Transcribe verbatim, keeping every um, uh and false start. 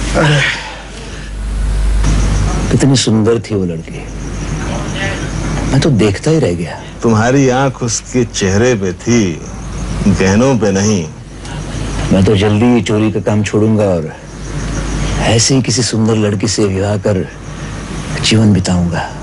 कितनी सुंदर थी वो लड़की, मैं तो देखता ही रह गया। तुम्हारी आंख उसके चेहरे पे थी, गहनों पे नहीं। मैं तो जल्दी ही चोरी का काम छोड़ूंगा और ऐसे ही किसी सुंदर लड़की से विवाह कर जीवन बिताऊंगा।